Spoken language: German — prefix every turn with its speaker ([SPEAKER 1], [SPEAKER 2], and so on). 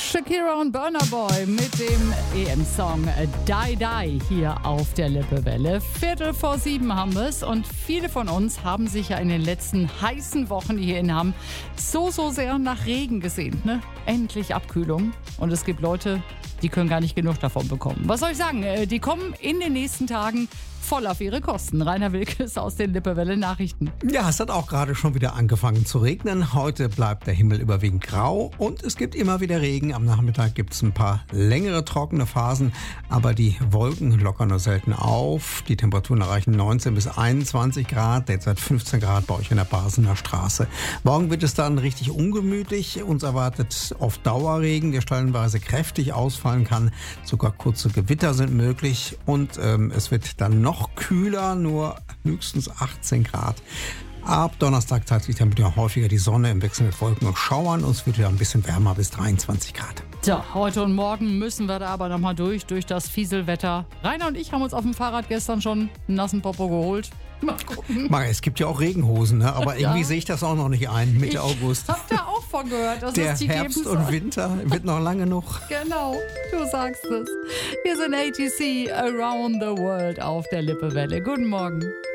[SPEAKER 1] Shakira und Burna Boy mit dem EM-Song Die Die hier auf der Lippewelle. 6:15 haben wir es und viele von uns haben sich ja in den letzten heißen Wochen, die hier in Hamm, so sehr nach Regen gesehnt. Ne? Endlich Abkühlung. Und es gibt Leute, die können gar nicht genug davon bekommen. Was soll ich sagen? Die kommen in den nächsten Tagen voll auf ihre Kosten. Rainer Wilkes aus den Lippewelle Nachrichten.
[SPEAKER 2] Ja, es hat auch gerade schon wieder angefangen zu regnen. Heute bleibt der Himmel überwiegend grau und es gibt immer wieder Regen. Am Nachmittag gibt es ein paar längere trockene Phasen, aber die Wolken lockern nur selten auf. Die Temperaturen erreichen 19 bis 21 Grad, derzeit 15 Grad bei euch in der Basener Straße. Morgen wird es dann richtig ungemütlich. Uns erwartet oft Dauerregen, der stellenweise kräftig ausfallen kann. Sogar kurze Gewitter sind möglich und es wird dann noch kühler, nur höchstens 18 Grad. Ab Donnerstag zeigt sich dann wieder häufiger die Sonne im Wechsel mit Wolken und Schauern und es wird wieder ein bisschen wärmer bis 23 Grad.
[SPEAKER 1] Tja, heute und morgen müssen wir da aber nochmal durch das Fieselwetter. Rainer und ich haben uns auf dem Fahrrad gestern schon einen nassen Popo geholt. Mal gucken.
[SPEAKER 2] Es gibt ja auch Regenhosen, ne? Aber irgendwie
[SPEAKER 1] Ja.
[SPEAKER 2] sehe ich das auch noch nicht ein, Mitte August.
[SPEAKER 1] Hab da auch von gehört, dass
[SPEAKER 2] Der
[SPEAKER 1] es die
[SPEAKER 2] Herbst
[SPEAKER 1] geben soll.
[SPEAKER 2] und Winter wird noch lange noch.
[SPEAKER 1] Genau, du sagst es. Wir sind ATC Around the World auf der Lippewelle. Guten Morgen.